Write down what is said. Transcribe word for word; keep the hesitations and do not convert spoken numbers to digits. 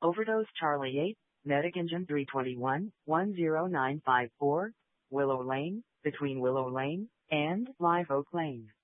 Overdose Charlie eight, Medic Engine three twenty-one, one zero nine five four, Willow Lane, between Willow Lane and Live Oak Lane.